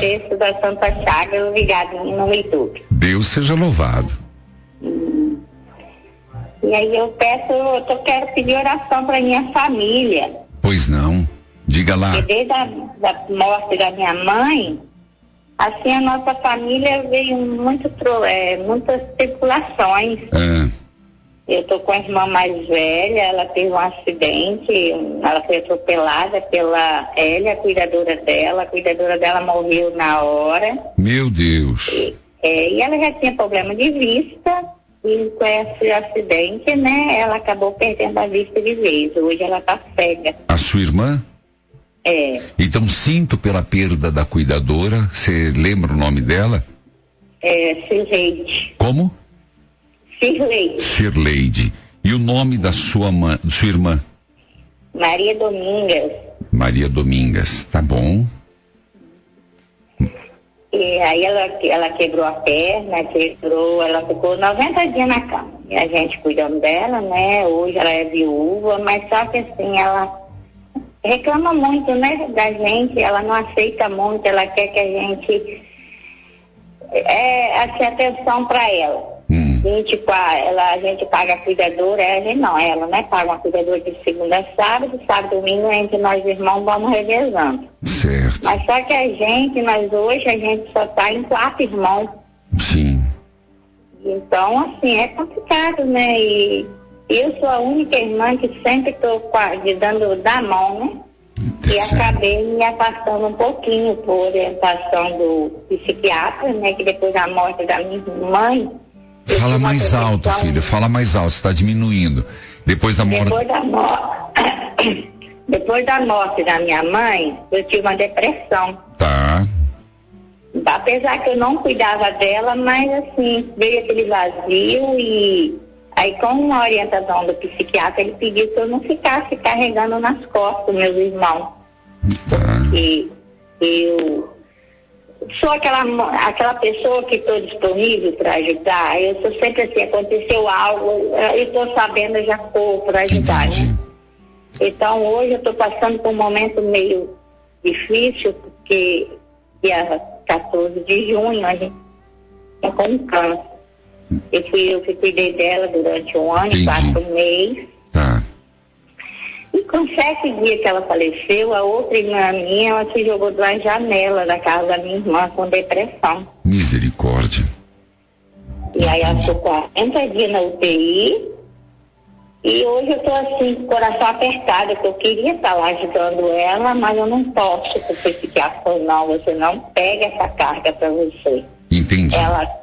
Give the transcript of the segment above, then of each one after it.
texto da Santa Chagas ligadinho no YouTube. Deus seja louvado. E aí eu quero pedir oração para minha família. Pois não, diga lá. Porque desde a da morte da minha mãe, assim, a nossa família veio muitas tribulações. Eu tô com a irmã mais velha, ela teve um acidente, ela foi atropelada pela Hélia, a cuidadora dela morreu na hora. Meu Deus. E ela já tinha problema de vista, e com esse acidente, né, ela acabou perdendo a vista de vez. Hoje ela tá cega. A sua irmã? Então sinto pela perda da cuidadora. Você lembra o nome dela? Cirleide. Como? Cirleide. E o nome da sua irmã? Maria Domingas. Maria Domingas, tá bom. E aí ela quebrou a perna, ela ficou 90 dias na cama. E a gente cuidando dela, né? Hoje ela é viúva, mas só que assim, ela reclama muito, né, da gente, ela não aceita muito, ela quer que a gente assim, atenção para ela. A gente paga a cuidadora, ela, né, paga uma cuidadora de segunda a sábado, domingo, entre nós irmãos vamos revezando. Certo. Mas só que hoje a gente só tá em 4 irmãos. Sim. Então, assim, é complicado, né, e eu sou a única irmã que sempre estou dando da mão, né? E acabei me afastando um pouquinho por orientação do psiquiatra, né? Que depois da morte da minha mãe... Fala mais alto, filho, fala mais alto, está diminuindo. Depois da morte da minha mãe, eu tive uma depressão. Tá. Apesar que eu não cuidava dela, mas assim, veio aquele vazio e... Aí, com uma orientação do psiquiatra, ele pediu que eu não ficasse carregando nas costas meus irmãos. Porque eu sou aquela pessoa que estou disponível para ajudar. Eu sou sempre assim, aconteceu algo, eu estou sabendo, eu já corro para ajudar, né? Então, hoje eu estou passando por um momento meio difícil, porque dia 14 de junho a gente está com câncer. Eu que cuidei dela durante 1 ano e 4 meses. Tá. E com 7 dias que ela faleceu, a outra irmã minha, ela se jogou da janela da casa da minha irmã com depressão. Misericórdia. E aí ela ficou 40 dias na UTI. E hoje eu tô assim, com o coração apertado, que eu queria estar lá ajudando ela, mas eu não posso, porque o psiquiatra falou, não, você não pega essa carga para você. Entendi.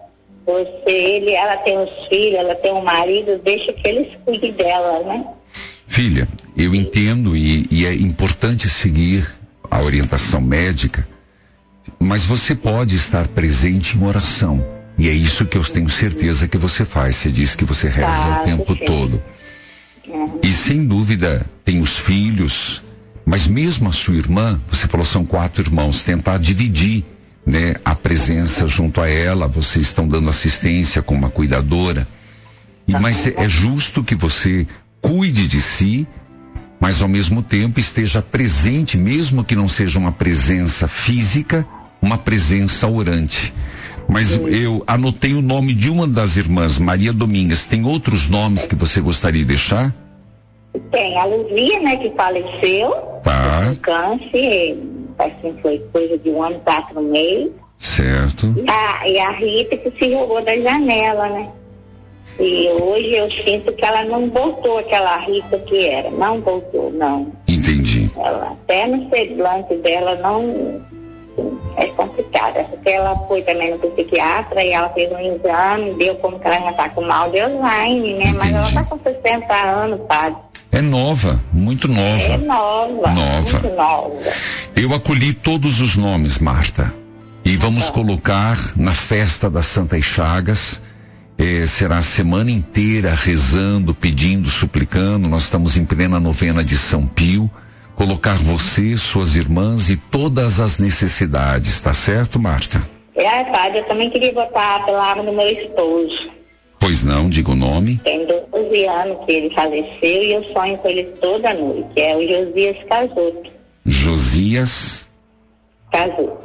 Ela tem os filhos, ela tem um marido, deixa que eles cuidem dela, né? Filha, eu entendo e é importante seguir a orientação médica, mas você pode estar presente em oração. E é isso que eu tenho certeza que você faz. Você diz que você reza o tempo todo. E sem dúvida tem os filhos, mas mesmo a sua irmã, você falou são 4 irmãos, tentar dividir, né, a presença junto a ela, vocês estão dando assistência com uma cuidadora, mas é justo que você cuide de si, mas ao mesmo tempo esteja presente, mesmo que não seja uma presença física, uma presença orante. Mas eu anotei o nome de uma das irmãs, Maria Domingas. Tem outros nomes que você gostaria de deixar? Tem a Luzia, né, que faleceu com câncer, assim, foi coisa de 1 ano e 4 meses. Certo. E a Rita que se jogou da janela, né? E hoje eu sinto que ela não voltou aquela Rita que era. Não voltou, não. Entendi. Ela, até no semblante dela não... É complicada, porque ela foi também no psiquiatra e ela fez um exame, deu como que ela já está com mal de Alzheimer, né? Mas ela está com 60 anos, padre. É nova, muito nova. É nova. Muito nova. Eu acolhi todos os nomes, Marta. E vamos colocar na festa das Santas Chagas. Será a semana inteira rezando, pedindo, suplicando. Nós estamos em plena novena de São Pio. Colocar você, suas irmãs e todas as necessidades, tá certo, Marta? Padre, eu também queria botar a palavra do meu esposo. Pois não, diga o nome. Tem 12 anos que ele faleceu e eu sonho com ele toda noite. É o Josias Casoto. Josias? Casoto.